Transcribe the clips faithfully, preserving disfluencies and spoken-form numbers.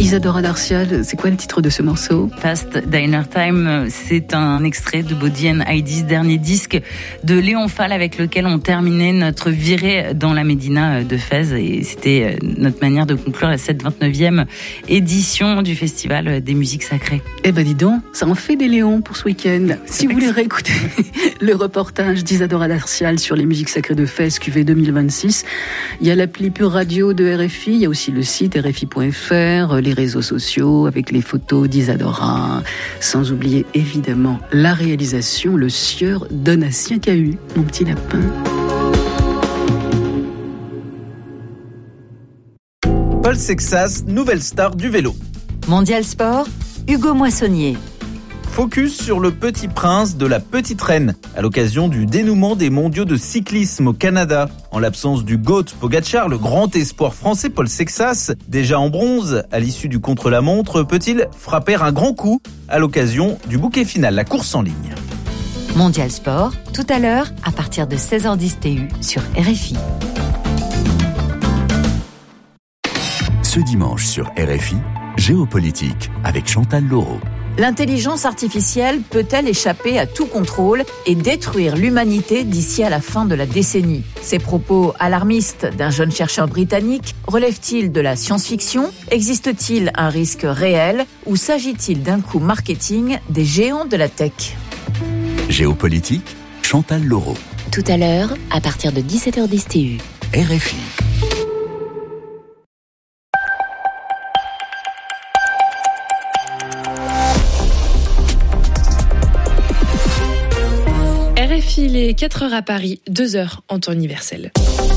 Isadora Darcial, c'est quoi le titre de ce morceau ? Past Diner Time, c'est un extrait de Body and I D, dernier disque de Léon Fall avec lequel on terminait notre virée dans la Médina de Fès. Et c'était notre manière de conclure cette vingt-neuvième édition du Festival des musiques sacrées. Eh ben dis donc, ça en fait des Léons pour ce week-end. Si vous voulez réécouter le reportage d'Isadora Darcial sur les musiques sacrées de Fès, Q V deux mille vingt-six, il y a l'appli Pure Radio de R F I, il y a aussi le site R F I point F R, les réseaux sociaux avec les photos d'Isadora, sans oublier évidemment la réalisation, le sieur Donatien Cahu, mon petit lapin. Paul Sexas, nouvelle star du vélo. Mondial Sport, Hugo Moissonnier. Focus sur le petit prince de la petite reine, à l'occasion du dénouement des mondiaux de cyclisme au Canada. En l'absence du GOAT Pogacar, le grand espoir français Paul Sexas, déjà en bronze à l'issue du contre-la-montre, peut-il frapper un grand coup à l'occasion du bouquet final, la course en ligne. Mondial Sport, tout à l'heure, à partir de seize heures dix T U sur R F I. Ce dimanche sur R F I, Géopolitique avec Chantal Laureau. L'intelligence artificielle peut-elle échapper à tout contrôle et détruire l'humanité d'ici à la fin de la décennie ? Ces propos alarmistes d'un jeune chercheur britannique relèvent-ils de la science-fiction ? Existe-t-il un risque réel ou s'agit-il d'un coup marketing des géants de la tech ? Géopolitique, Chantal Laureau. Tout à l'heure, à partir de dix-sept heures dix T U. R F I. Il est quatre heures à Paris, deux heures en temps universel.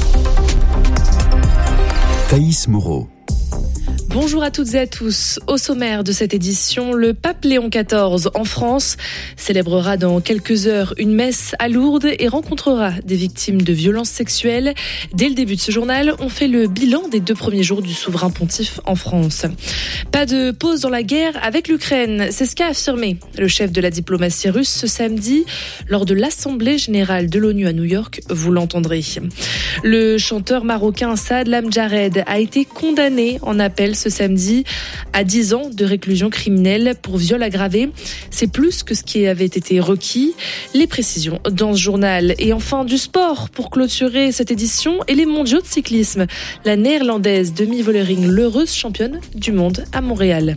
Thaïs Moreau. Bonjour à toutes et à tous. Au sommaire de cette édition, le pape Léon quatorze en France célébrera dans quelques heures une messe à Lourdes et rencontrera des victimes de violences sexuelles. Dès le début de ce journal, on fait le bilan des deux premiers jours du souverain pontife en France. Pas de pause dans la guerre avec l'Ukraine, c'est ce qu'a affirmé le chef de la diplomatie russe ce samedi lors de l'Assemblée générale de l'ONU à New York, vous l'entendrez. Le chanteur marocain Saad Lamdjared a été condamné en appel ce samedi à dix ans de réclusion criminelle pour viol aggravé. C'est plus que ce qui avait été requis. Les précisions dans ce journal. Et enfin du sport pour clôturer cette édition et les mondiaux de cyclisme. La néerlandaise Demi Vollering, l'heureuse championne du monde à Montréal.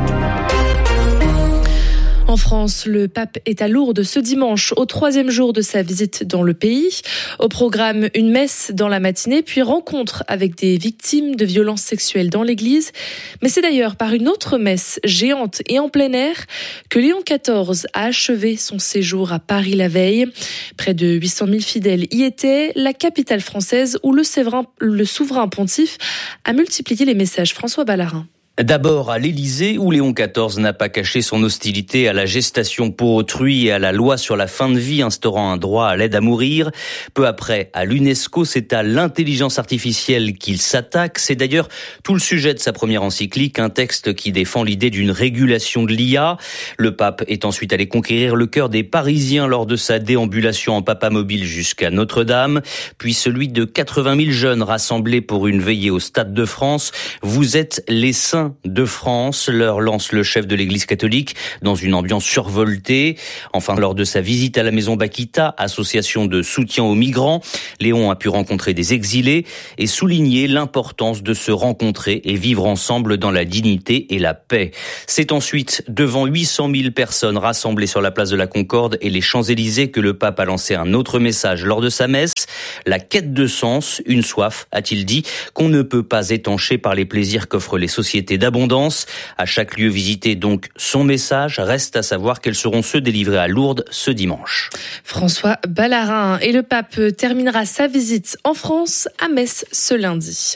En France, le pape est à Lourdes ce dimanche, au troisième jour de sa visite dans le pays. Au programme, une messe dans la matinée, puis rencontre avec des victimes de violences sexuelles dans l'église. Mais c'est d'ailleurs par une autre messe géante et en plein air que Léon quatorze a achevé son séjour à Paris la veille. Près de huit cent mille fidèles y étaient, la capitale française où le souverain, le souverain pontife a multiplié les messages. François Ballarin. D'abord à l'Élysée, où Léon quatorze n'a pas caché son hostilité à la gestation pour autrui et à la loi sur la fin de vie instaurant un droit à l'aide à mourir. Peu après, à l'UNESCO, c'est à l'intelligence artificielle qu'il s'attaque. C'est d'ailleurs tout le sujet de sa première encyclique, un texte qui défend l'idée d'une régulation de l'I A. Le pape est ensuite allé conquérir le cœur des Parisiens lors de sa déambulation en papamobile jusqu'à Notre-Dame, puis celui de quatre-vingt mille jeunes rassemblés pour une veillée au Stade de France. Vous êtes les saints de France, leur lance le chef de l'Église catholique dans une ambiance survoltée. Enfin, lors de sa visite à la Maison Bakita, association de soutien aux migrants, Léon a pu rencontrer des exilés et souligner l'importance de se rencontrer et vivre ensemble dans la dignité et la paix. C'est ensuite devant huit cent mille personnes rassemblées sur la place de la Concorde et les Champs-Élysées que le pape a lancé un autre message lors de sa messe. La quête de sens, une soif, a-t-il dit, qu'on ne peut pas étancher par les plaisirs qu'offrent les sociétés d'abondance. À chaque lieu visité, donc, son message. Reste à savoir quels seront ceux délivrés à Lourdes ce dimanche. François Ballarin. Et le pape terminera sa visite en France à Metz ce lundi.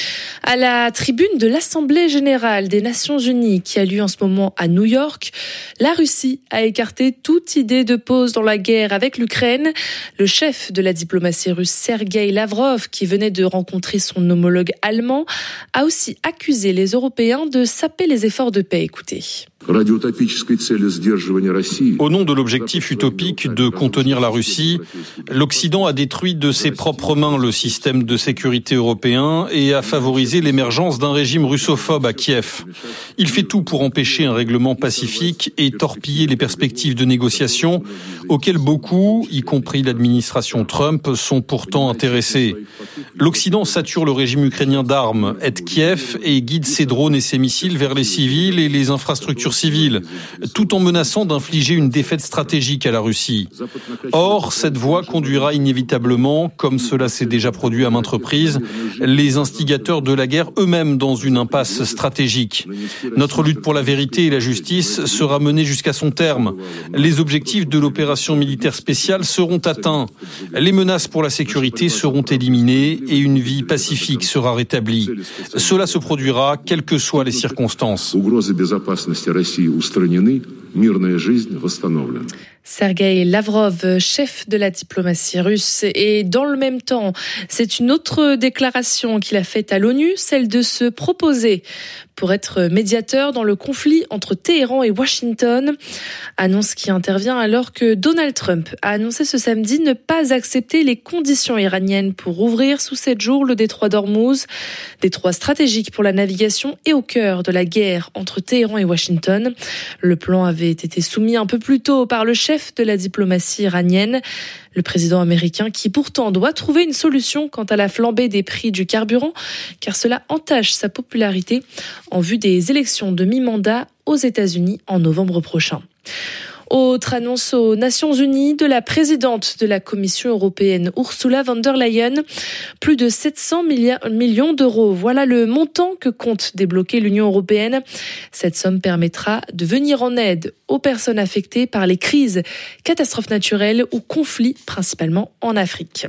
À la tribune de l'Assemblée générale des Nations unies qui a lieu en ce moment à New York, la Russie a écarté toute idée de pause dans la guerre avec l'Ukraine. Le chef de la diplomatie russe, Sergueï Lavrov, qui venait de rencontrer son homologue allemand, a aussi accusé les Européens de saper les efforts de paix. Écoutez. Au nom de l'objectif utopique de contenir la Russie, l'Occident a détruit de ses propres mains le système de sécurité européen et a favorisé l'émergence d'un régime russophobe à Kiev. Il fait tout pour empêcher un règlement pacifique et torpiller les perspectives de négociation auxquelles beaucoup, y compris l'administration Trump, sont pourtant intéressés. L'Occident sature le régime ukrainien d'armes, aide Kiev et guide ses drones et ses missiles vers les civils et les infrastructures civiles, tout en menaçant d'infliger une défaite stratégique à la Russie. Or, cette voie conduira inévitablement, comme cela s'est déjà produit à maintes reprises, les instigateurs de la guerre eux-mêmes dans une impasse stratégique. Notre lutte pour la vérité et la justice sera menée jusqu'à son terme. Les objectifs de l'opération militaire spéciale seront atteints. Les menaces pour la sécurité seront éliminées et une vie pacifique sera rétablie. Cela se produira quelles que soient les circonstances. Sergueï Lavrov, chef de la diplomatie russe. Et dans le même temps, c'est une autre déclaration qu'il a faite à l'ONU, celle de se proposer pour être médiateur dans le conflit entre Téhéran et Washington. Annonce qui intervient alors que Donald Trump a annoncé ce samedi ne pas accepter les conditions iraniennes pour ouvrir sous sept jours le détroit d'Ormuz, détroit stratégique pour la navigation et au cœur de la guerre entre Téhéran et Washington. Le plan avait été soumis un peu plus tôt par le chef de la diplomatie iranienne. Le président américain qui pourtant doit trouver une solution quant à la flambée des prix du carburant, car cela entache sa popularité en vue des élections de mi-mandat aux États-Unis en novembre prochain. Autre annonce aux Nations Unies de la présidente de la Commission européenne, Ursula von der Leyen. Plus de sept cents millions d'euros. Voilà le montant que compte débloquer l'Union européenne. Cette somme permettra de venir en aide aux personnes affectées par les crises, catastrophes naturelles ou conflits, principalement en Afrique.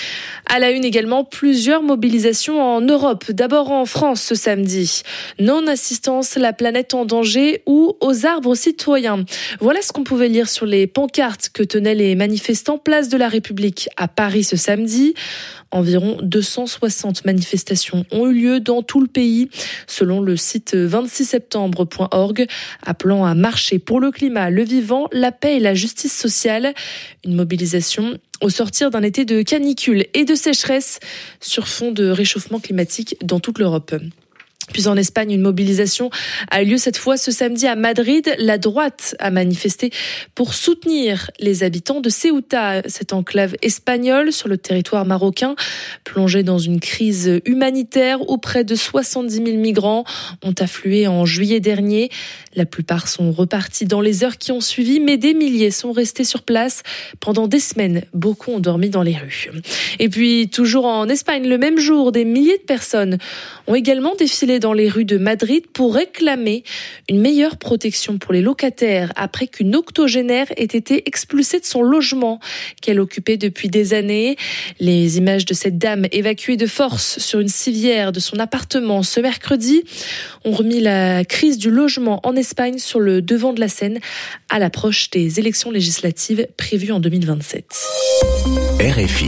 À la une également, plusieurs mobilisations en Europe. D'abord en France ce samedi. Non-assistance, la planète en danger ou aux arbres citoyens. Voilà ce qu'on pouvait lire sur les pancartes que tenaient les manifestants place de la République à Paris ce samedi. Environ deux cent soixante manifestations ont eu lieu dans tout le pays, selon le site vingt-six septembre point org, appelant à marcher pour le climat, le vivant, la paix et la justice sociale. Une mobilisation au sortir d'un été de canicule et de sécheresse sur fond de réchauffement climatique dans toute l'Europe. Puis en Espagne, une mobilisation a eu lieu cette fois ce samedi à Madrid. La droite a manifesté pour soutenir les habitants de Ceuta, cette enclave espagnole sur le territoire marocain, plongée dans une crise humanitaire où près de soixante-dix mille migrants ont afflué en juillet dernier. La plupart sont repartis dans les heures qui ont suivi, mais des milliers sont restés sur place pendant des semaines. Beaucoup ont dormi dans les rues. Et puis, toujours en Espagne, le même jour, des milliers de personnes ont également défilé dans les rues de Madrid pour réclamer une meilleure protection pour les locataires après qu'une octogénaire ait été expulsée de son logement qu'elle occupait depuis des années. Les images de cette dame évacuée de force sur une civière de son appartement ce mercredi ont remis la crise du logement en Espagne sur le devant de la scène à l'approche des élections législatives prévues en deux mille vingt-sept. R F I.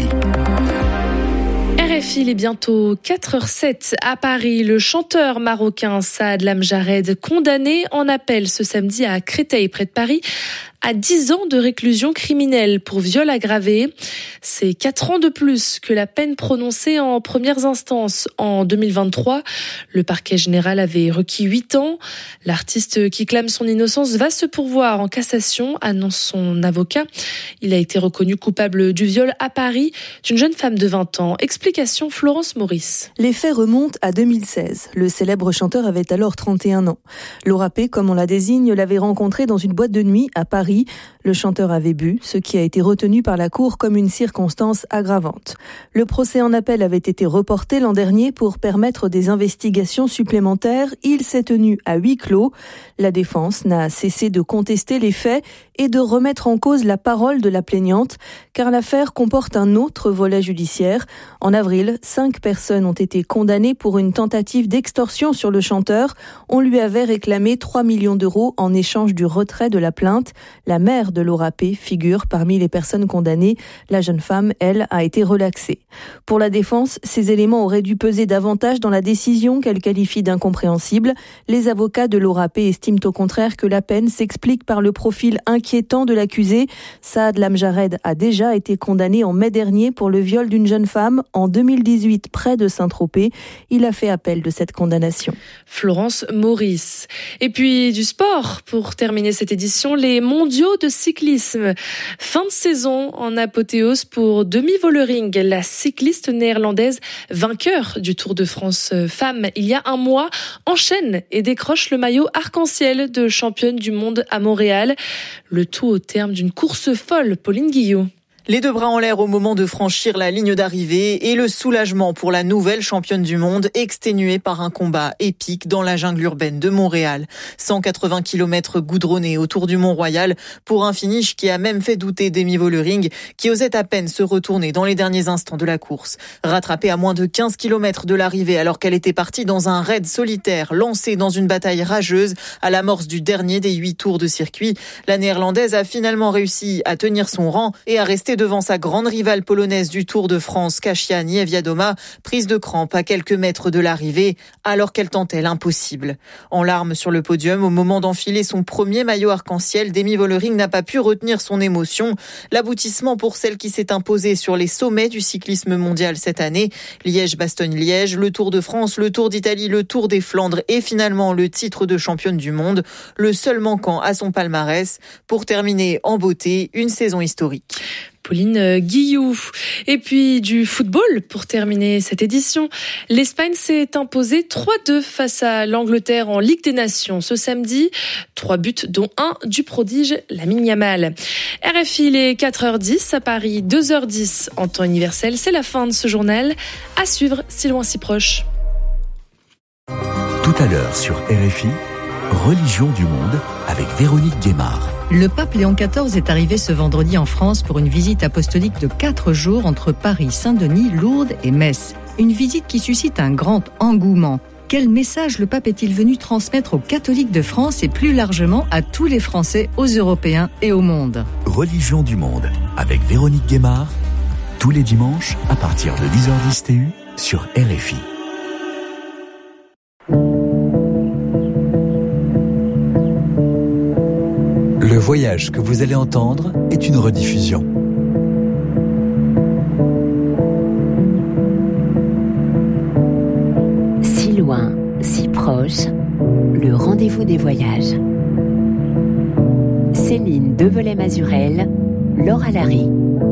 R F I, il est bientôt quatre heures sept à Paris. Le chanteur marocain Saad Lamjared, condamné en appel ce samedi à Créteil, près de Paris, à dix ans de réclusion criminelle pour viol aggravé. C'est quatre ans de plus que la peine prononcée en premières instances en deux mille vingt-trois. Le parquet général avait requis huit ans. L'artiste qui clame son innocence va se pourvoir en cassation, annonce son avocat. Il a été reconnu coupable du viol à Paris d'une jeune femme de vingt ans. Explication Florence Maurice. Les faits remontent à deux mille seize. Le célèbre chanteur avait alors trente et un ans. Laura P, comme on la désigne, l'avait rencontré dans une boîte de nuit à Paris. Le chanteur avait bu, ce qui a été retenu par la Cour comme une circonstance aggravante. Le procès en appel avait été reporté l'an dernier pour permettre des investigations supplémentaires. Il s'est tenu à huis clos. La défense n'a cessé de contester les faits et de remettre en cause la parole de la plaignante, car l'affaire comporte un autre volet judiciaire. En avril, cinq personnes ont été condamnées pour une tentative d'extorsion sur le chanteur. On lui avait réclamé trois millions d'euros en échange du retrait de la plainte. La mère mère de Laura P. figure parmi les personnes condamnées. La jeune femme, elle, a été relaxée. Pour la défense, ces éléments auraient dû peser davantage dans la décision qu'elle qualifie d'incompréhensible. Les avocats de Laura P. estiment au contraire que la peine s'explique par le profil inquiétant de l'accusé. Saad Lamjared a déjà été condamné en mai dernier pour le viol d'une jeune femme en deux mille dix-huit près de Saint-Tropez. Il a fait appel de cette condamnation. Florence Maurice. Et puis du sport, pour terminer cette édition, les mondiaux de cyclisme. Fin de saison en apothéose pour Demi Vollering, la cycliste néerlandaise vainqueur du Tour de France femmes il y a un mois, enchaîne et décroche le maillot arc-en-ciel de championne du monde à Montréal. Le tout au terme d'une course folle, Pauline Guillot. Les deux bras en l'air au moment de franchir la ligne d'arrivée et le soulagement pour la nouvelle championne du monde exténuée par un combat épique dans la jungle urbaine de Montréal. cent quatre-vingts kilomètres goudronnés autour du Mont-Royal pour un finish qui a même fait douter Demi Vollering qui osait à peine se retourner dans les derniers instants de la course. Rattrapée à moins de quinze kilomètres de l'arrivée alors qu'elle était partie dans un raid solitaire lancé dans une bataille rageuse à l'amorce du dernier des huit tours de circuit, la néerlandaise a finalement réussi à tenir son rang et à rester devant sa grande rivale polonaise du Tour de France, Kasia Niewiadoma, prise de crampe à quelques mètres de l'arrivée, alors qu'elle tentait l'impossible. En larmes sur le podium, au moment d'enfiler son premier maillot arc-en-ciel, Demi Vollering n'a pas pu retenir son émotion. L'aboutissement pour celle qui s'est imposée sur les sommets du cyclisme mondial cette année. Liège-Bastogne-Liège, le Tour de France, le Tour d'Italie, le Tour des Flandres et finalement le titre de championne du monde. Le seul manquant à son palmarès pour terminer en beauté une saison historique. Pauline Guillou. Et puis du football pour terminer cette édition. L'Espagne s'est imposée trois deux face à l'Angleterre en Ligue des Nations ce samedi. Trois buts dont un du prodige Lamine Yamal. R F I, il est quatre heures dix à Paris, deux heures dix en temps universel. C'est la fin de ce journal. À suivre, si loin si proche. Tout à l'heure sur R F I, Religion du monde avec Véronique Guémard. Le pape Léon quatorze est arrivé ce vendredi en France pour une visite apostolique de quatre jours entre Paris, Saint-Denis, Lourdes et Metz. Une visite qui suscite un grand engouement. Quel message le pape est-il venu transmettre aux catholiques de France et plus largement à tous les Français, aux Européens et au monde ? Religion du monde avec Véronique Guémard, tous les dimanches à partir de dix heures dix T U sur R F I. Le voyage que vous allez entendre est une rediffusion. Si loin, si proche, le rendez-vous des voyages. Céline Develay-Mazurel, Laura Larry.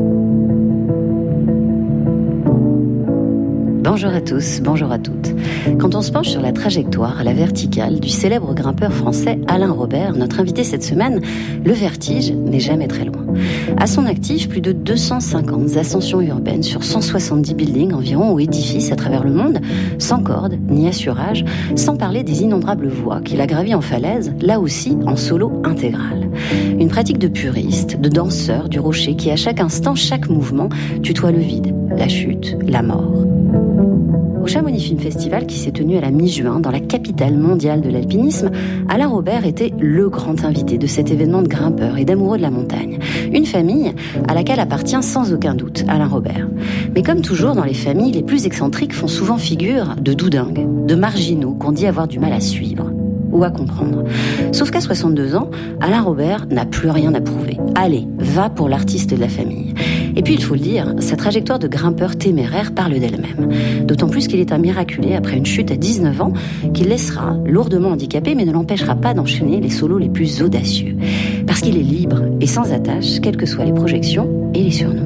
Bonjour à tous, bonjour à toutes. Quand on se penche sur la trajectoire à la verticale du célèbre grimpeur français Alain Robert, notre invité cette semaine, le vertige n'est jamais très loin. À son actif, plus de deux cent cinquante ascensions urbaines sur cent soixante-dix buildings environ ou édifices à travers le monde, sans corde ni assurage, sans parler des innombrables voies qu'il a gravies en falaise, là aussi en solo intégral. Une pratique de puriste, de danseur du rocher qui à chaque instant, chaque mouvement, tutoie le vide, la chute, la mort. Au Chamonix Film Festival qui s'est tenu à la mi-juin dans la capitale mondiale de l'alpinisme, Alain Robert était le grand invité de cet événement de grimpeurs et d'amoureux de la montagne. Une famille à laquelle appartient sans aucun doute Alain Robert. Mais comme toujours dans les familles, les plus excentriques font souvent figure de doudingues, de marginaux qu'on dit avoir du mal à suivre ou à comprendre. Sauf qu'à soixante-deux ans, Alain Robert n'a plus rien à prouver. Allez, va pour l'artiste de la famille. Et puis, il faut le dire, sa trajectoire de grimpeur téméraire parle d'elle-même. D'autant plus qu'il est un miraculé après une chute à dix-neuf ans, qui le laissera lourdement handicapé, mais ne l'empêchera pas d'enchaîner les solos les plus audacieux. Parce qu'il est libre et sans attache, quelles que soient les projections et les surnoms.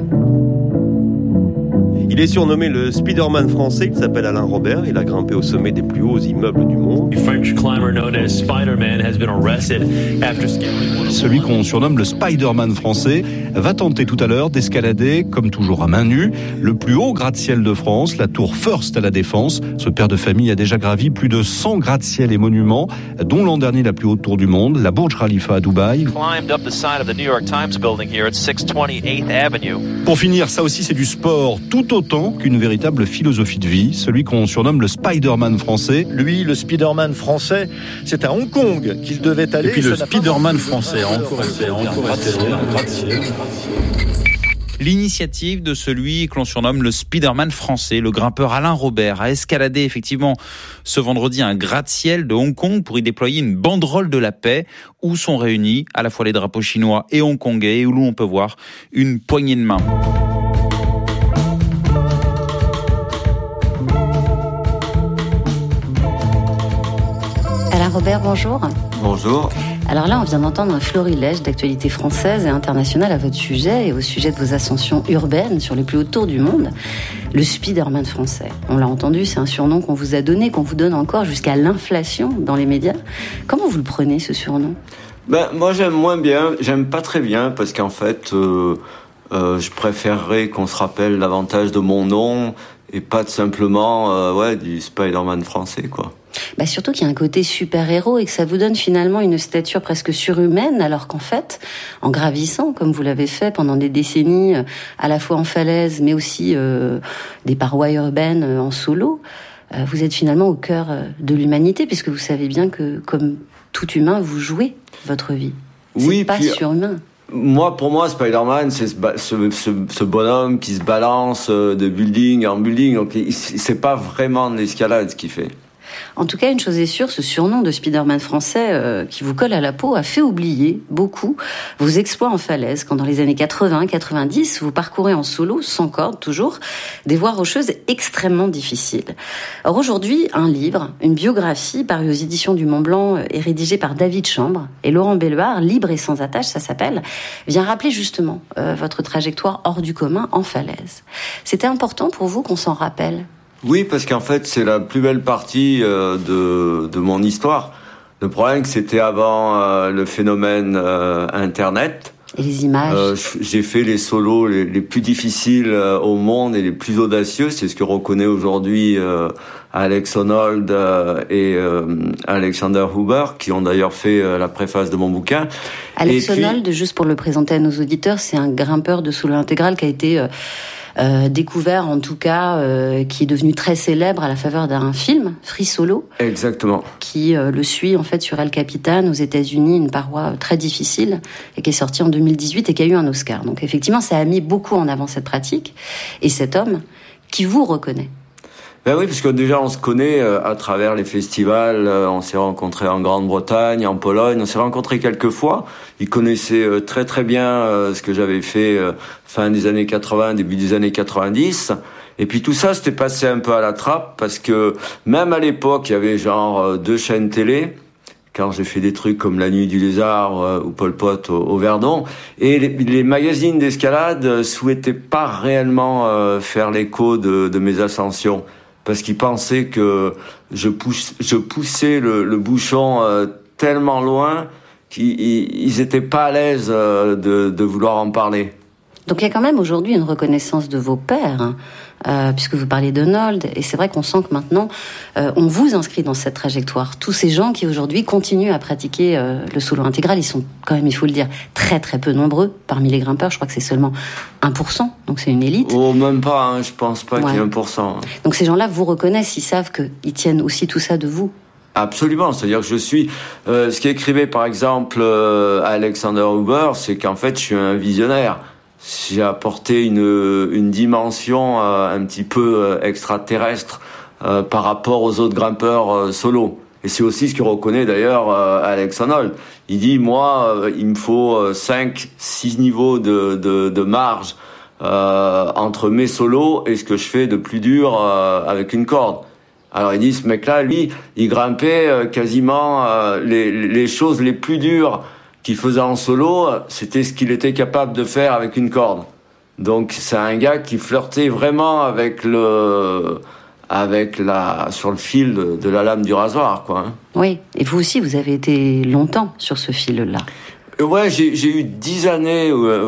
Il est surnommé le Spider-Man français, il s'appelle Alain Robert, il a grimpé au sommet des plus hauts immeubles du monde. Celui qu'on surnomme le Spider-Man français va tenter tout à l'heure d'escalader, comme toujours à main nue, le plus haut gratte-ciel de France, la tour First à la Défense. Ce père de famille a déjà gravi plus de cent gratte-ciel et monuments, dont l'an dernier la plus haute tour du monde, la Burj Khalifa à Dubaï. Pour finir, ça aussi c'est du sport, tout autant autant qu'une véritable philosophie de vie, celui qu'on surnomme le Spider-Man français. Lui, le Spider-Man français, c'est à Hong Kong qu'il devait aller. Et puis le Spider-Man français a encore été un gratte-ciel. L'initiative de celui que l'on surnomme le Spider-Man français, le grimpeur Alain Robert, a escaladé effectivement ce vendredi un gratte-ciel de Hong Kong pour y déployer une banderole de la paix où sont réunis à la fois les drapeaux chinois et hongkongais et où l'on peut voir une poignée de main. Alain Robert, bonjour. Bonjour. Alors là, on vient d'entendre un florilège d'actualités françaises et internationales à votre sujet et au sujet de vos ascensions urbaines sur les plus hautes tours du monde. Le Spider-Man français. On l'a entendu, c'est un surnom qu'on vous a donné, qu'on vous donne encore jusqu'à l'inflation dans les médias. Comment vous le prenez, ce surnom ? Ben, moi, j'aime moins bien. J'aime pas très bien parce qu'en fait, euh, euh, je préférerais qu'on se rappelle davantage de mon nom et pas de simplement euh, ouais, du Spider-Man français, quoi. Bah surtout qu'il y a un côté super-héros et que ça vous donne finalement une stature presque surhumaine, alors qu'en fait, en gravissant, comme vous l'avez fait pendant des décennies, à la fois en falaise, mais aussi euh, des parois urbaines en solo, euh, vous êtes finalement au cœur de l'humanité, puisque vous savez bien que, comme tout humain, vous jouez votre vie. C'est oui, pas puis, surhumain. Moi, pour moi, Spider-Man, c'est ce, ce, ce, ce bonhomme qui se balance de building en building, donc c'est pas vraiment de l'escalade ce qu'il fait. En tout cas, une chose est sûre, ce surnom de Spider-Man français euh, qui vous colle à la peau a fait oublier beaucoup vos exploits en falaise quand dans les années quatre-vingts quatre-vingt-dix, vous parcourez en solo, sans corde toujours, des voies rocheuses extrêmement difficiles. Or aujourd'hui, un livre, une biographie parue aux éditions du Mont Blanc et rédigée par David Chambre et Laurent Belloir, Libre et sans attache, ça s'appelle, vient rappeler justement euh, votre trajectoire hors du commun en falaise. C'était important pour vous qu'on s'en rappelle ? Oui, parce qu'en fait, c'est la plus belle partie euh, de, de mon histoire. Le problème, c'est que c'était avant euh, le phénomène euh, Internet. Et les images. Euh, j'ai fait les solos les, les plus difficiles euh, au monde et les plus audacieux. C'est ce que reconnaît aujourd'hui euh, Alex Honnold euh, et euh, Alexander Huber, qui ont d'ailleurs fait euh, la préface de mon bouquin. Alex et puis... Honnold, juste pour le présenter à nos auditeurs, c'est un grimpeur de solo intégral qui a été... Euh, Euh, découvert en tout cas, euh, qui est devenu très célèbre à la faveur d'un film, Free Solo. Exactement. Qui euh, le suit en fait sur El Capitan aux États-Unis, une paroi très difficile, et qui est sorti en deux mille dix-huit et qui a eu un Oscar. Donc effectivement, ça a mis beaucoup en avant cette pratique et cet homme qui vous reconnaît. Ben oui, parce que déjà on se connaît euh, à travers les festivals, euh, on s'est rencontrés en Grande-Bretagne, en Pologne, on s'est rencontrés quelques fois. Il connaissait euh, très très bien euh, ce que j'avais fait euh, fin des années quatre-vingts, début des années quatre-vingt-dix. Et puis tout ça c'était passé un peu à la trappe parce que même à l'époque il y avait genre euh, deux chaînes télé. Quand j'ai fait des trucs comme La Nuit du Lézard euh, ou Pol Pot au, au Verdon. Et les, les magazines d'escalade euh, souhaitaient pas réellement euh, faire l'écho de, de mes ascensions. Parce qu'ils pensaient que je, pousse, je poussais le, le bouchon euh, tellement loin qu'ils ils étaient pas à l'aise euh, de, de vouloir en parler. Donc il y a quand même aujourd'hui une reconnaissance de vos pairs, hein, euh, puisque vous parlez d'Honnold, et c'est vrai qu'on sent que maintenant, euh, on vous inscrit dans cette trajectoire. Tous ces gens qui aujourd'hui continuent à pratiquer euh, le solo intégral, ils sont quand même, il faut le dire, très très peu nombreux parmi les grimpeurs. Je crois que c'est seulement un pour cent, donc c'est une élite. Oh, même pas, hein, je pense pas ouais. qu'il y ait un pour cent. Donc ces gens-là vous reconnaissent, ils savent qu'ils tiennent aussi tout ça de vous. Absolument, c'est-à-dire que je suis... Euh, ce qu'écrivait par exemple euh, Alexander Huber, c'est qu'en fait je suis un visionnaire. J'ai apporté une, une dimension euh, un petit peu euh, extraterrestre euh, par rapport aux autres grimpeurs euh, solo. Et c'est aussi ce que reconnaît d'ailleurs euh, Alex Honnold. Il dit, moi, euh, il me faut cinq six niveaux de, de, de marge euh, entre mes solos et ce que je fais de plus dur euh, avec une corde. Alors il dit, ce mec-là, lui, il grimpait euh, quasiment euh, les, les choses les plus dures qu'il faisait en solo, c'était ce qu'il était capable de faire avec une corde. Donc c'est un gars qui flirtait vraiment avec le, avec la, sur le fil de, de la lame du rasoir, quoi. Hein. Oui, et vous aussi, vous avez été longtemps sur ce fil-là. Ouais, j'ai, j'ai eu dix années. Où,